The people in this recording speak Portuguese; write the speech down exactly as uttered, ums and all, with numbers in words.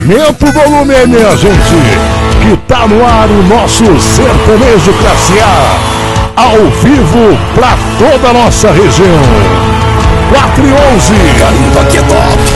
Aumenta o volume aí, minha gente, que tá no ar o nosso Sertanejo Classe A, ao vivo pra toda a nossa região. quatro e onze. Carimba que é top.